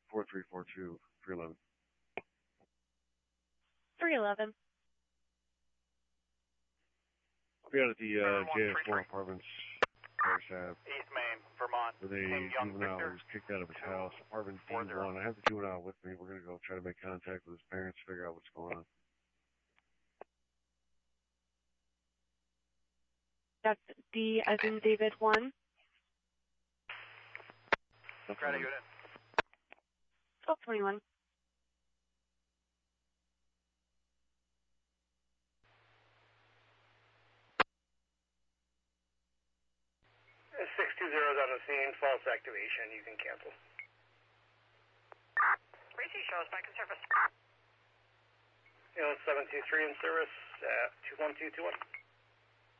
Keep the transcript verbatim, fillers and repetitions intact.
four three four two, three eleven. three eleven. We out at the uh, J S four Apartments, Paris Ave. East Main, Vermont. Where the juvenile was kicked out of his house. Apartment D one. I have the juvenile with me. We're going to go try to make contact with his parents, figure out what's going on. That's D as in David one. Try to get in. twelve twenty-one. six two zero is on the scene, false activation, you can cancel. Racy shows back in service. You know, seven two three in service, uh, two one two two one.